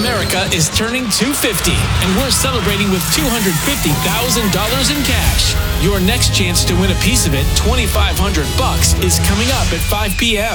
America is turning 250, and we're celebrating with $250,000 in cash. Your next chance to win a piece of it, $2,500, is coming up at 5 p.m.